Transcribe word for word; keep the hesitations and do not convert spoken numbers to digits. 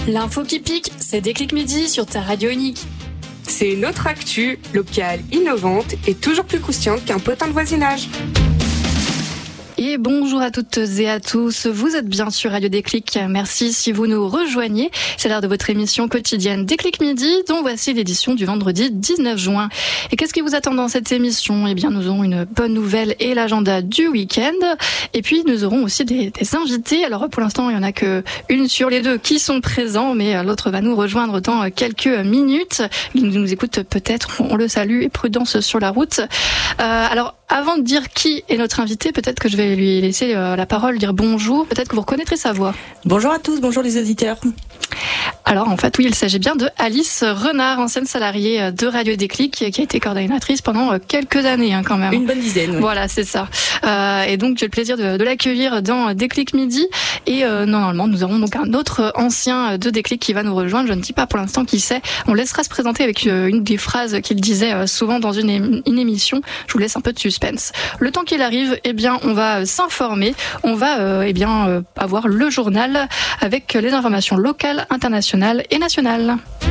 L'info qui pique, c'est Déclic Midi sur ta radio unique. C'est notre actu locale innovante et toujours plus croustillante qu'un potin de voisinage. Et bonjour à toutes et à tous, vous êtes bien sur Radio Déclic, merci si vous nous rejoignez. C'est l'heure de votre émission quotidienne Déclic Midi, dont voici l'édition du vendredi dix-neuf juin. Et qu'est-ce qui vous attend dans cette émission ? Eh bien, nous aurons une bonne nouvelle et l'agenda du week-end. Et puis, nous aurons aussi des, des invités. Alors, pour l'instant, il n'y en a que une sur les deux qui sont présents, mais l'autre va nous rejoindre dans quelques minutes. Il nous écoute peut-être, on le salue, et prudence sur la route. Euh, alors, avant de dire qui est notre invité, peut-être que je vais lui laisser euh, la parole, dire bonjour. Peut-être que vous reconnaîtrez sa voix. Bonjour à tous, bonjour les auditeurs. Alors en fait oui, il s'agit bien de Alice Renard, ancienne salariée de Radio Déclic, qui a été coordinatrice pendant quelques années hein, quand même. Une bonne dizaine. Oui. Voilà, c'est ça. Euh, et donc j'ai le plaisir de, de l'accueillir dans Déclic Midi. Et euh, normalement nous aurons donc un autre ancien de Déclic qui va nous rejoindre. Je ne dis pas pour l'instant qui c'est. On laissera se présenter avec une des phrases qu'il disait souvent dans une, une émission. Je vous laisse un peu de suspense. Le temps qu'il arrive, eh bien on va s'informer. On va euh, eh bien euh, avoir le journal avec les informations locales, internationales et nationales.